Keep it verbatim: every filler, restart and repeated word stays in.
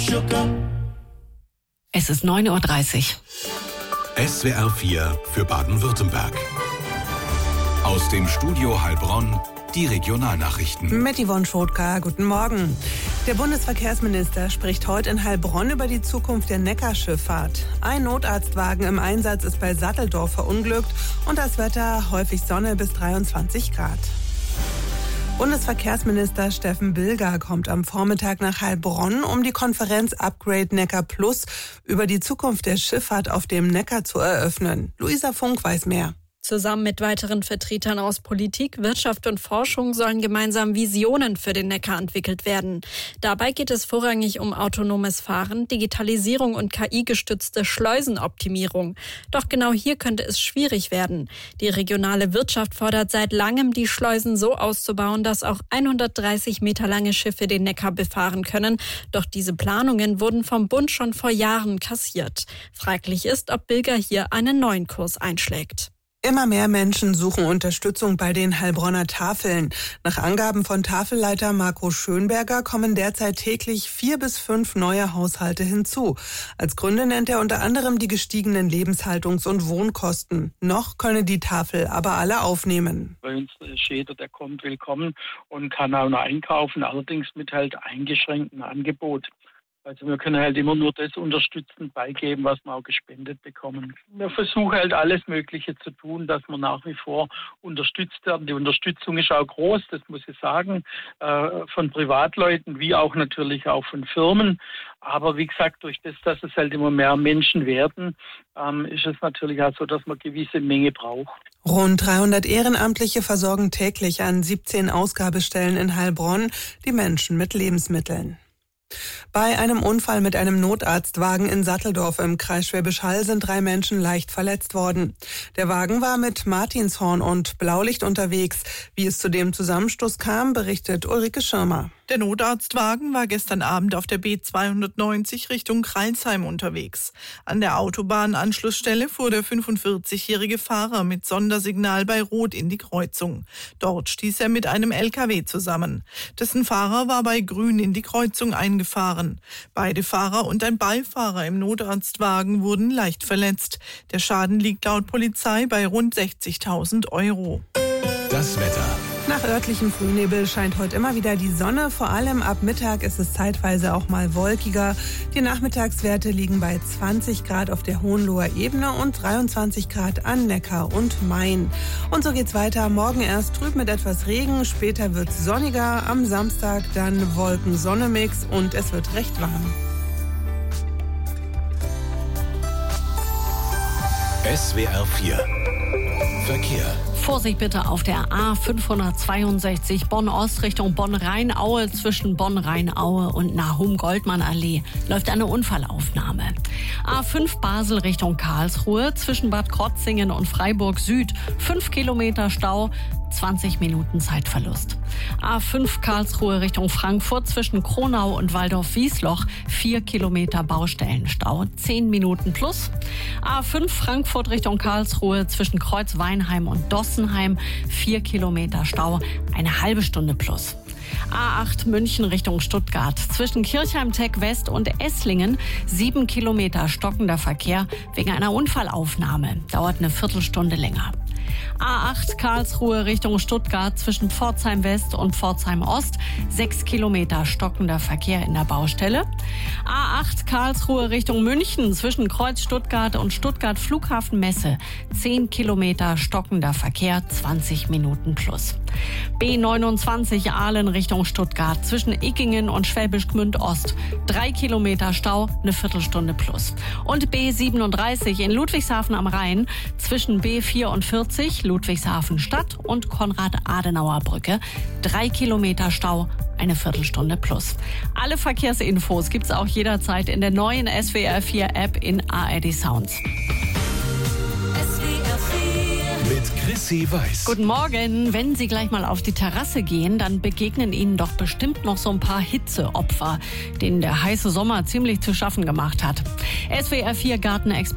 Es ist neun Uhr dreißig. S W R vier für Baden-Württemberg. Aus dem Studio Heilbronn die Regionalnachrichten. Mit Yvonne Schotka, guten Morgen. Der Bundesverkehrsminister spricht heute in Heilbronn über die Zukunft der Neckarschifffahrt. Ein Notarztwagen im Einsatz ist bei Satteldorf verunglückt und das Wetter häufig Sonne bis dreiundzwanzig Grad. Bundesverkehrsminister Steffen Bilger kommt am Vormittag nach Heilbronn, um die Konferenz Upgrade Neckar Plus über die Zukunft der Schifffahrt auf dem Neckar zu eröffnen. Luisa Funk weiß mehr. Zusammen mit weiteren Vertretern aus Politik, Wirtschaft und Forschung sollen gemeinsam Visionen für den Neckar entwickelt werden. Dabei geht es vorrangig um autonomes Fahren, Digitalisierung und K I-gestützte Schleusenoptimierung. Doch genau hier könnte es schwierig werden. Die regionale Wirtschaft fordert seit langem, die Schleusen so auszubauen, dass auch hundertdreißig Meter lange Schiffe den Neckar befahren können. Doch diese Planungen wurden vom Bund schon vor Jahren kassiert. Fraglich ist, ob Bilger hier einen neuen Kurs einschlägt. Immer mehr Menschen suchen Unterstützung bei den Heilbronner Tafeln. Nach Angaben von Tafelleiter Marco Schönberger kommen derzeit täglich vier bis fünf neue Haushalte hinzu. Als Gründe nennt er unter anderem die gestiegenen Lebenshaltungs- und Wohnkosten. Noch könne die Tafel aber alle aufnehmen. Bei uns ist jeder, der kommt, willkommen und kann auch noch einkaufen, allerdings mit halt eingeschränktem Angebot. Also wir können halt immer nur das unterstützend beigeben, was wir auch gespendet bekommen. Wir versuchen halt alles Mögliche zu tun, dass wir nach wie vor unterstützt werden. Die Unterstützung ist auch groß, das muss ich sagen, von Privatleuten wie auch natürlich auch von Firmen. Aber wie gesagt, durch das, dass es halt immer mehr Menschen werden, ist es natürlich auch so, dass man eine gewisse Menge braucht. Rund dreihundert Ehrenamtliche versorgen täglich an siebzehn Ausgabestellen in Heilbronn die Menschen mit Lebensmitteln. Bei einem Unfall mit einem Notarztwagen in Satteldorf im Kreis Schwäbisch Hall sind drei Menschen leicht verletzt worden. Der Wagen war mit Martinshorn und Blaulicht unterwegs. Wie es zu dem Zusammenstoß kam, berichtet Ulrike Schirmer. Der Notarztwagen war gestern Abend auf der B zweihundertneunzig Richtung Crailsheim unterwegs. An der Autobahnanschlussstelle fuhr der fünfundvierzigjährige Fahrer mit Sondersignal bei Rot in die Kreuzung. Dort stieß er mit einem L K W zusammen. Dessen Fahrer war bei Grün in die Kreuzung eingefahren. Beide Fahrer und ein Beifahrer im Notarztwagen wurden leicht verletzt. Der Schaden liegt laut Polizei bei rund sechzigtausend Euro. Das Wetter. Nach örtlichem Frühnebel scheint heute immer wieder die Sonne. Vor allem ab Mittag ist es zeitweise auch mal wolkiger. Die Nachmittagswerte liegen bei zwanzig Grad auf der Hohenloher Ebene und dreiundzwanzig Grad an Neckar und Main. Und so geht's weiter. Morgen erst trüb mit etwas Regen, später wird's sonniger. Am Samstag dann Wolken-Sonne-Mix und es wird recht warm. S W R vier Verkehr. Vorsicht bitte auf der A fünfhundertzweiundsechzig Bonn-Ost Richtung Bonn-Rheinaue. Zwischen Bonn-Rheinaue und Nahum-Goldmann-Allee läuft eine Unfallaufnahme. A fünf Basel Richtung Karlsruhe. Zwischen Bad Krotzingen und Freiburg Süd fünf Kilometer Stau, zwanzig Minuten Zeitverlust. A fünf Karlsruhe Richtung Frankfurt. Zwischen Kronau und Waldorf-Wiesloch vier Kilometer Baustellenstau, zehn Minuten plus. A fünf Frankfurt Richtung Karlsruhe. Zwischen Kreuzweinheim und Dossenheim vier Kilometer Stau, eine halbe Stunde plus. A acht München Richtung Stuttgart. Zwischen Kirchheim-Tech West und Esslingen sieben Kilometer stockender Verkehr wegen einer Unfallaufnahme. Dauert eine Viertelstunde länger. A acht Karlsruhe Richtung Stuttgart. Zwischen Pforzheim West und Pforzheim Ost sechs Kilometer stockender Verkehr in der Baustelle. A acht Karlsruhe Richtung München. Zwischen Kreuz Stuttgart und Stuttgart Flughafen Messe zehn Kilometer stockender Verkehr, zwanzig Minuten plus. B neunundzwanzig Aalen Richtung Stuttgart. Zwischen Ickingen und Schwäbisch Gmünd Ost drei Kilometer Stau, eine Viertelstunde plus. Und B siebenunddreißig in Ludwigshafen am Rhein. Zwischen B vierundvierzig Ludwigshafen Stadt und Konrad-Adenauer-Brücke drei Kilometer Stau, eine Viertelstunde plus. Alle Verkehrsinfos gibt's auch jederzeit in der neuen S W R vier App in A R D Sounds. Mit Chrissy Weiß. Guten Morgen. Wenn Sie gleich mal auf die Terrasse gehen, dann begegnen Ihnen doch bestimmt noch so ein paar Hitzeopfer, denen der heiße Sommer ziemlich zu schaffen gemacht hat. S W R vier Gartenexperte